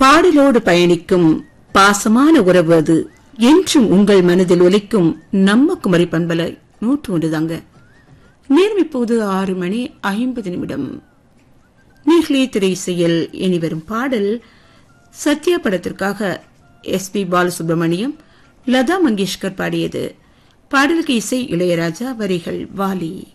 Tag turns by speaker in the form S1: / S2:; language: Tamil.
S1: பாடலோடு பயணிக்கும் பாசமான உறவு அது என்றும் உங்கள் மனதில் ஒலிக்கும் நம்ம குமரி பண்பலை 101 தாங்க. நேரம் இப்போது 6:50. நீர்களே திரைசையில் இனி வரும் பாடல் சத்யா படத்திற்காக எஸ்.பி. பாலசுப்ரமணியம், லதா மங்கேஷ்கர் பாடியது. பாடலுக்கு இசை இளையராஜா, வரிகள் வாலி.